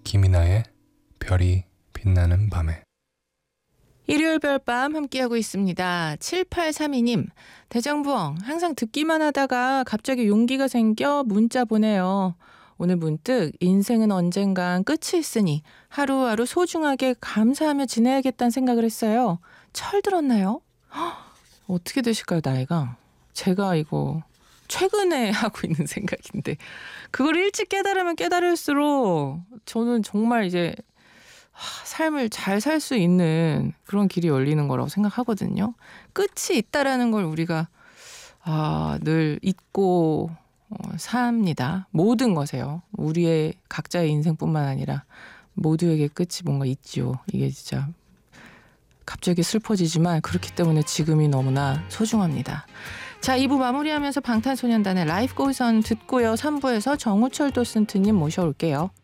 김이나의 별이 빛나는 밤에. 일요일 별밤 함께하고 있습니다. 7832님, 대장부엉 항상 듣기만 하다가 갑자기 용기가 생겨 문자 보내요. 오늘 문득 인생은 언젠간 끝이 있으니 하루하루 소중하게 감사하며 지내야겠다는 생각을 했어요. 철들었나요? 어떻게 되실까요, 나이가? 제가 이거 최근에 하고 있는 생각인데 그걸 일찍 깨달으면 깨달을수록 저는 정말 이제 삶을 잘 살 수 있는 그런 길이 열리는 거라고 생각하거든요. 끝이 있다라는 걸 우리가 늘 잊고 삽니다. 모든 것에요. 우리의 각자의 인생뿐만 아니라 모두에게 끝이 뭔가 있죠. 이게 진짜 갑자기 슬퍼지지만 그렇기 때문에 지금이 너무나 소중합니다. 자, 2부 마무리하면서 방탄소년단의 Life Goes On 듣고요. 3부에서 정우철 도슨트님 모셔올게요.